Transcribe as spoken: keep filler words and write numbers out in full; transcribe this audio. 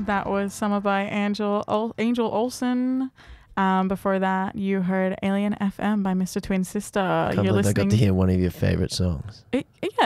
That was Summer by Angel Ol- Angel Olsen. Um, before that, you heard Alien F M by Mister Twin Sister. Can't You're believe I got listening. to hear one of your favourite songs. It, yeah,